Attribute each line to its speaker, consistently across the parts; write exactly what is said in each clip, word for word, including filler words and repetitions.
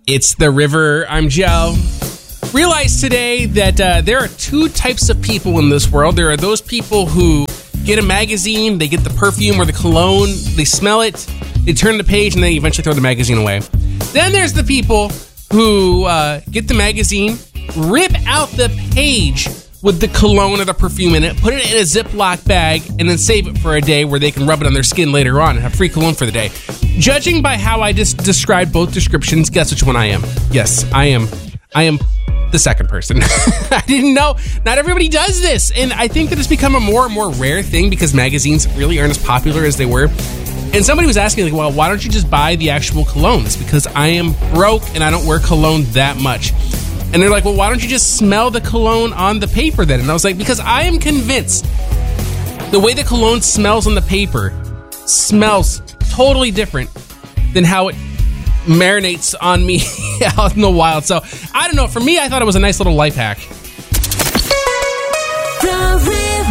Speaker 1: It's The River. I'm Joe. Realized today that uh, there are two types of people in this world. There are those people who get a magazine, they get the perfume or the cologne, they smell it, they turn the page, and they eventually throw the magazine away. Then there's the people who uh, get the magazine, rip out the page with the cologne or the perfume in it, put it in a Ziploc bag, and then save it for a day where they can rub it on their skin later on and have free cologne for the day. Judging by how I just described both descriptions, guess which one I am. Yes, I am. I am the second person. I didn't know. Not everybody does this. And I think that it's become a more and more rare thing because magazines really aren't as popular as they were. And somebody was asking, like, well, why don't you just buy the actual colognes? Because I am broke and I don't wear cologne that much. And they're like, well, why don't you just smell the cologne on the paper then? And I was like, because I am convinced the way the cologne smells on the paper smells totally different than how it marinates on me out in the wild. So, I don't know. For me, I thought it was a nice little life hack.
Speaker 2: The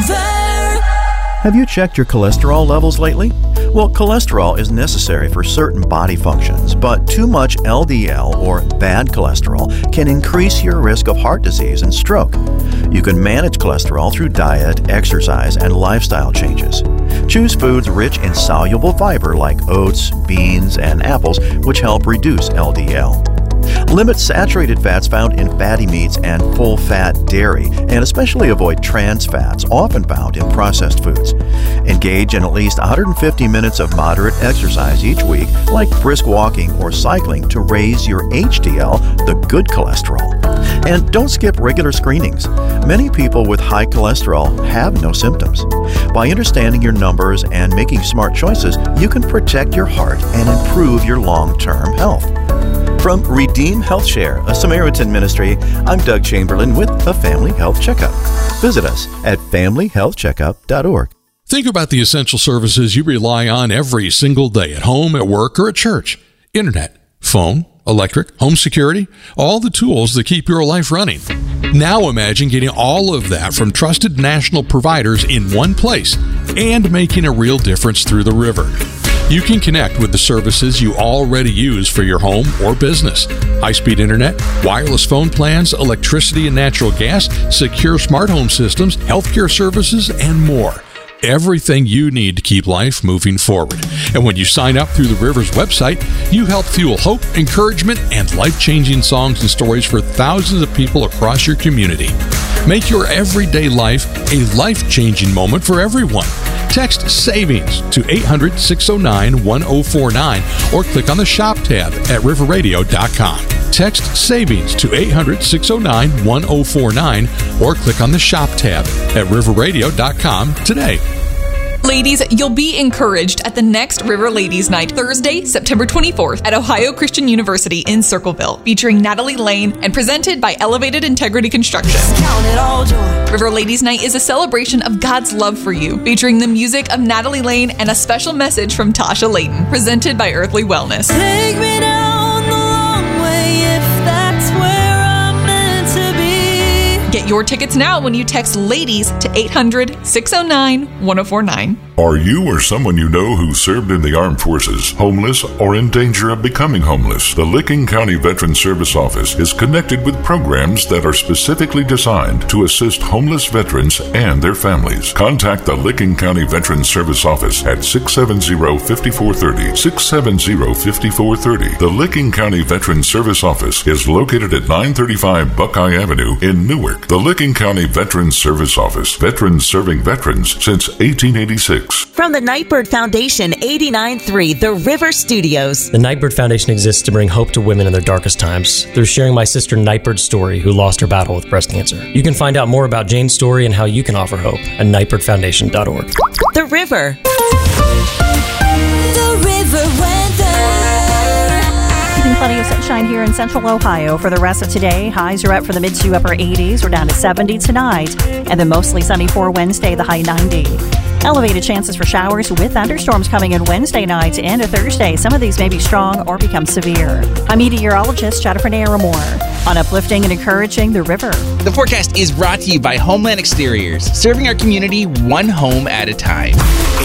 Speaker 2: River.
Speaker 3: Have you checked your cholesterol levels lately? Well, cholesterol is necessary for certain body functions, but too much L D L, or bad cholesterol, can increase your risk of heart disease and stroke. You can manage cholesterol through diet, exercise, and lifestyle changes. Choose foods rich in soluble fiber like oats, beans, and apples, which help reduce L D L. Limit saturated fats found in fatty meats and full-fat dairy, and especially avoid trans fats often found in processed foods. Engage in at least one hundred fifty minutes of moderate exercise each week, like brisk walking or cycling, to raise your H D L, the good cholesterol. And don't skip regular screenings. Many people with high cholesterol have no symptoms. By understanding your numbers and making smart choices, you can protect your heart and improve your long-term health. From Redeem Health Share, a Samaritan ministry, I'm Doug Chamberlain with a Family Health Checkup. Visit us at family health checkup dot org.
Speaker 4: Think about the essential services you rely on every single day at home, at work, or at church. Internet, phone, electric, home security, all the tools that keep your life running. Now imagine getting all of that from trusted national providers in one place and making a real difference through the river. You can connect with the services you already use for your home or business. High-speed internet, wireless phone plans, electricity and natural gas, secure smart home systems, healthcare services, and more. Everything you need to keep life moving forward. And when you sign up through the River's website, you help fuel hope, encouragement, and life-changing songs and stories for thousands of people across your community. Make your everyday life a life-changing moment for everyone. Text SAVINGS to eight hundred, six oh nine, one oh four nine or click on the Shop tab at river radio dot com. Text SAVINGS to eight hundred, six oh nine, one oh four nine or click on the Shop tab at river radio dot com today.
Speaker 5: Ladies, you'll be encouraged at the next River Ladies Night, Thursday, September twenty-fourth at Ohio Christian University in Circleville, featuring Natalie Lane and presented by Elevated Integrity Construction.
Speaker 2: Count it all joy.
Speaker 5: River Ladies Night is a celebration of God's love for you, featuring the music of Natalie Lane and a special message from Tasha Layton, presented by Earthly Wellness.
Speaker 2: Take me down the long way if that's where I'm meant to be.
Speaker 5: Get your tickets now when you text LADIES to eight hundred, six oh nine, one oh four nine.
Speaker 6: Are you or someone you know who served in the armed forces homeless or in danger of becoming homeless? The Licking County Veterans Service Office is connected with programs that are specifically designed to assist homeless veterans and their families. Contact the Licking County Veterans Service Office at six seven zero, five four three zero, six seven zero, five four three zero. The Licking County Veterans Service Office is located at nine thirty-five Buckeye Avenue in Newark. The Licking County Veterans Service Office. Veterans serving veterans since eighteen eighty-six.
Speaker 7: From the Nightbird Foundation, eighty-nine point three, The River Studios.
Speaker 8: The Nightbird Foundation exists to bring hope to women in their darkest times through sharing my sister Nightbird's story, who lost her battle with breast cancer. You can find out more about Jane's story and how you can offer hope at nightbird foundation dot org.
Speaker 7: The River.
Speaker 2: The River weather.
Speaker 9: Keeping plenty of sunshine here in central Ohio for the rest of today. Highs are up for the mid to upper eighties. We're down to seventy tonight. And then mostly sunny for Wednesday, the high ninety. Elevated chances for showers with thunderstorms coming in Wednesday night into Thursday. Some of these may be strong or become severe. I'm meteorologist Jennifer Naramore on uplifting and encouraging the river.
Speaker 10: The forecast is brought to you by Homeland Exteriors, serving our community one home at a time.